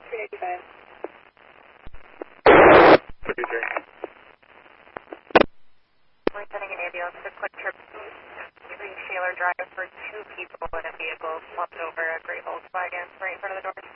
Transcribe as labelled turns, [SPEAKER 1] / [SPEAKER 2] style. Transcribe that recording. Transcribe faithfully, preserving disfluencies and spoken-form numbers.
[SPEAKER 1] three eighty-five.
[SPEAKER 2] We're sending an ambulance to Quick Trip Green Shaler Drive for two people in a vehicle slumped over a gray Volkswagen right in front of the door.